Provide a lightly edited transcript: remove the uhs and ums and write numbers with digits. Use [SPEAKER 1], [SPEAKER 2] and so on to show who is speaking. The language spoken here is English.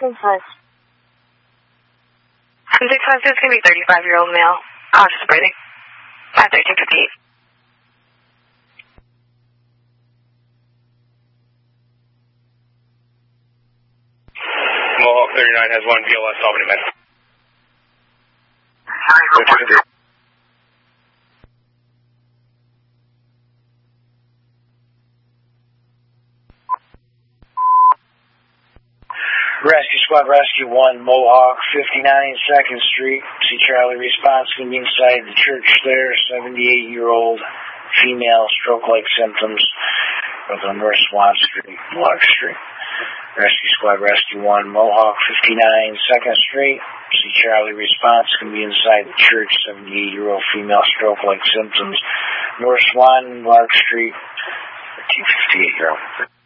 [SPEAKER 1] Austin Hunt.
[SPEAKER 2] 6 is going to be 35-year-old male. Cautious breathing. 51358.
[SPEAKER 3] Mohawk 39 has one VLS Albany Med.
[SPEAKER 4] Rescue Squad, Rescue 1, Mohawk 59 2nd Street. See Charlie response can be inside the church there. 78-year-old female, stroke-like symptoms of the North Swan Street, Clark Street. Rescue Squad, Rescue 1, Mohawk 59 2nd Street. See Charlie response can be inside the church. 78-year-old female, stroke-like symptoms. North Swan, Clark Street. 58-year-old.